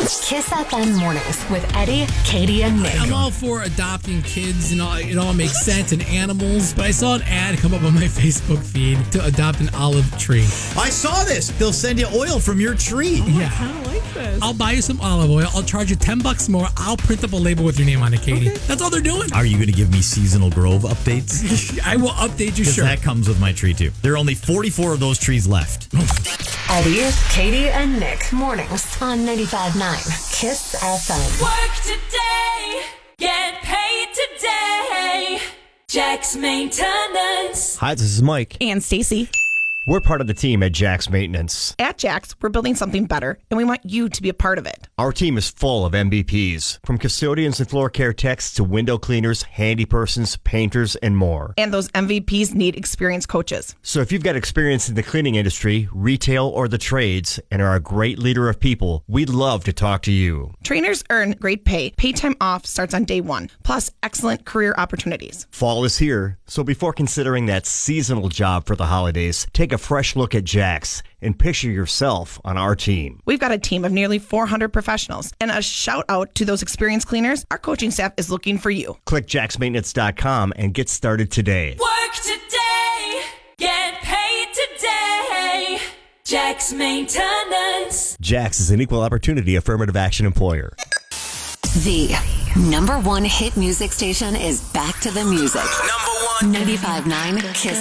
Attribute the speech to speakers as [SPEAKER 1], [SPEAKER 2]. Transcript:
[SPEAKER 1] Kiss FM Mornings with Eddie, Katie, and Nick.
[SPEAKER 2] I'm all for adopting kids and all, it all makes sense, and animals, but I saw an ad come up on my Facebook feed to adopt an olive tree.
[SPEAKER 3] I saw this. They'll send you oil from your tree.
[SPEAKER 2] Yeah.
[SPEAKER 4] I kind of like this.
[SPEAKER 2] I'll buy you some olive oil. I'll charge you $10 more. I'll print up a label with your name on it, Katie.
[SPEAKER 4] Okay.
[SPEAKER 2] That's all they're doing.
[SPEAKER 3] Are you going to give me Seasonal Grove updates?
[SPEAKER 2] I will update you,
[SPEAKER 3] Because
[SPEAKER 2] sure.
[SPEAKER 3] that comes with my tree, too. There are only 44 of those trees left.
[SPEAKER 1] Eddie, Katie, and Nick. Mornings on 95.9 Kiss FM.
[SPEAKER 5] Work today, get paid today. Jack's Maintenance.
[SPEAKER 6] Hi, this is Mike.
[SPEAKER 4] And Stacy.
[SPEAKER 6] We're part of the team at Jack's Maintenance.
[SPEAKER 4] At Jack's, we're building something better, and we want you to be a part of it.
[SPEAKER 6] Our team is full of MVPs, from custodians and floor care techs to window cleaners, handy persons, painters, and more.
[SPEAKER 4] And those MVPs need experienced coaches.
[SPEAKER 6] So if you've got experience in the cleaning industry, retail, or the trades, and are a great leader of people, we'd love to talk to you.
[SPEAKER 4] Trainers earn great pay. Paid time off starts on day one, plus excellent career opportunities.
[SPEAKER 6] Fall is here, so before considering that seasonal job for the holidays, take a fresh look at Jack's and picture yourself on our team.
[SPEAKER 4] We've got a team of nearly 400 professionals, and a shout out to those experienced cleaners. Our coaching staff is looking for you.
[SPEAKER 6] Click jacksmaintenance.com and get started today.
[SPEAKER 5] Work today, get paid today. Jack's Maintenance.
[SPEAKER 6] Jack's is an equal opportunity affirmative action employer.
[SPEAKER 1] The #1 hit music station is back to the music.
[SPEAKER 7] Number one.
[SPEAKER 1] 95.9 Kiss